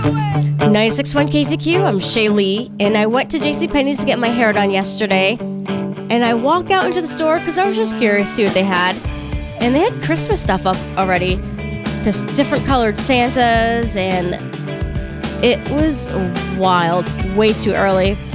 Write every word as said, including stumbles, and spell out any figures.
ninety-six point one K C Q, I'm Shaylee, and I went to JCPenney's to get my hair done yesterday. And I walked out into the store because I was just curious to see what they had. And they had Christmas stuff up already. Just different colored Santas, and it was wild. Way too early.